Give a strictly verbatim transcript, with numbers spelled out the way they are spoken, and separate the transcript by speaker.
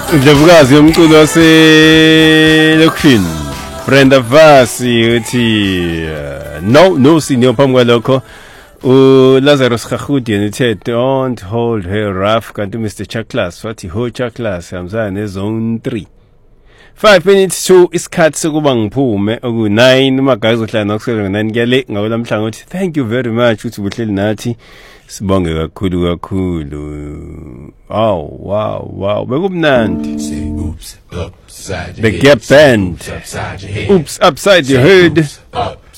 Speaker 1: Ndlovukazi yomculo waselokishini Brenda Fassie uthi no no senior phambi kwalokho uLazarus Khahudi ethe don't hold her rough kanti Mister Chaklas wathi ho Chaklas hamzana nezone three five minutes to isikhathi sokuba ngiphume oku nine umagazi ohlala nokusela nine ngiyale ngawulamhlanga uthi thank you very much uthi buhleli nathi sibonge kakhulu kakhulu oh wow wow bekumnandi
Speaker 2: oops upside
Speaker 1: the gap band oops upside your head